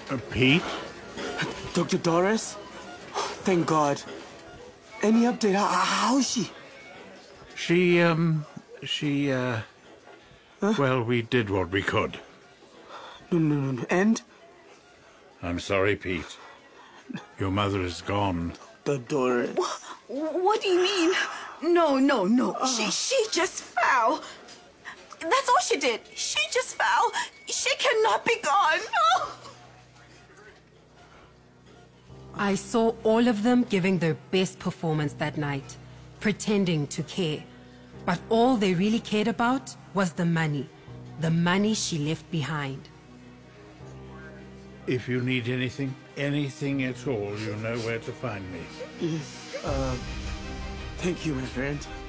Pete? Dr. Doris? Thank God. Any update? How is she? Well, we did what we could. No. And? I'm sorry, Pete. Your mother is gone. Dr. Doris. What do you mean? No. She just fell. That's all she did. She just fell. She cannot be gone. No. I saw all of them giving their best performance that night, pretending to care. But all they really cared about was the money she left behind. If you need anything at all, you know where to find me. Thank you, my friend.